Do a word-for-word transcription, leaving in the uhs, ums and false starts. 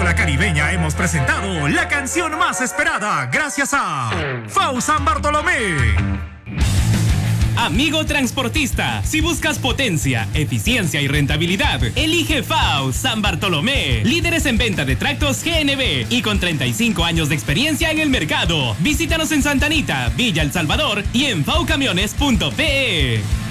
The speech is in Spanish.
Península Caribeña hemos presentado la canción más esperada gracias a F A U San Bartolomé. Amigo transportista, si buscas potencia, eficiencia y rentabilidad, elige F A U San Bartolomé. Líderes en venta de tractos G N B y con treinta y cinco años de experiencia en el mercado. Visítanos en Santa Anita, Villa El Salvador y en faucamiones punto pe e.